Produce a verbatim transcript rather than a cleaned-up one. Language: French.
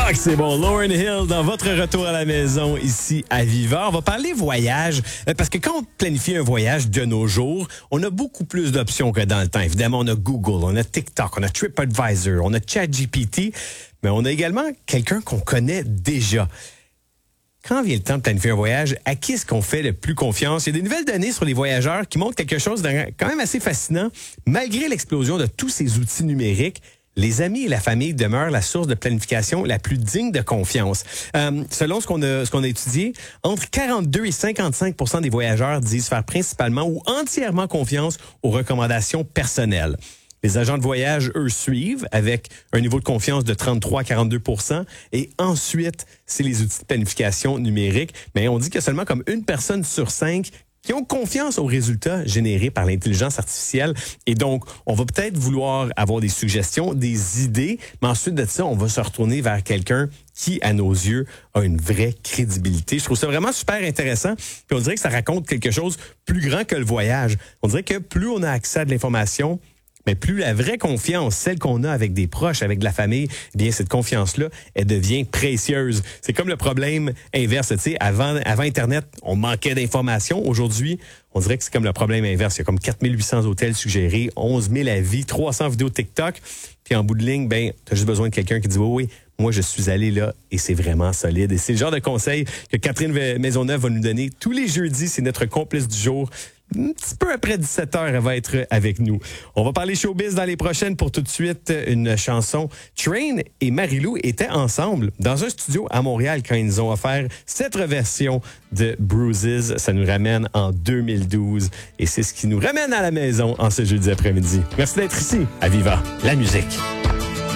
Ah, que c'est bon. Lauryn Hill dans votre retour à la maison ici à Viva. On va parler voyage euh, parce que quand on planifie un voyage de nos jours, on a beaucoup plus d'options que dans le temps. Évidemment, on a Google, on a TikTok, on a TripAdvisor, on a ChatGPT, mais on a également quelqu'un qu'on connaît déjà. Quand vient le temps de planifier un voyage, à qui est-ce qu'on fait le plus confiance? Il y a des nouvelles données sur les voyageurs qui montrent quelque chose de quand même assez fascinant. Malgré l'explosion de tous ces outils numériques, les amis et la famille demeurent la source de planification la plus digne de confiance. Euh, selon ce qu'on a, ce qu'on a étudié, entre quarante-deux et cinquante-cinq pour cent des voyageurs disent faire principalement ou entièrement confiance aux recommandations personnelles. Les agents de voyage, eux, suivent avec un niveau de confiance de trente-trois à quarante-deux pour cent. Et ensuite, c'est les outils de planification numérique. Mais on dit qu'il y a seulement comme une personne sur cinq qui ont confiance aux résultats générés par l'intelligence artificielle. Et donc, on va peut-être vouloir avoir des suggestions, des idées, mais ensuite de ça, on va se retourner vers quelqu'un qui, à nos yeux, a une vraie crédibilité. Je trouve ça vraiment super intéressant. Puis on dirait que ça raconte quelque chose plus grand que le voyage. On dirait que plus on a accès à de l'information, mais plus la vraie confiance, celle qu'on a avec des proches, avec de la famille, eh bien cette confiance-là, elle devient précieuse. C'est comme le problème inverse. Tu sais, avant, avant Internet, on manquait d'informations. Aujourd'hui, on dirait que c'est comme le problème inverse. Il y a comme quatre mille huit cents hôtels suggérés, onze mille avis, trois cents vidéos TikTok. Puis en bout de ligne, ben, t'as juste besoin de quelqu'un qui dit oui, oui, moi je suis allé là et c'est vraiment solide. Et c'est le genre de conseil que Catherine Maisonneuve va nous donner tous les jeudis. C'est notre complice du jour. Un petit peu après dix-sept heures, elle va être avec nous. On va parler showbiz dans les prochaines. Pour tout de suite, une chanson. Train et Marie-Lou étaient ensemble dans un studio à Montréal quand ils nous ont offert cette version de Bruises. Ça nous ramène en deux mille douze et c'est ce qui nous ramène à la maison en ce jeudi après-midi. Merci d'être ici à Viva, la musique.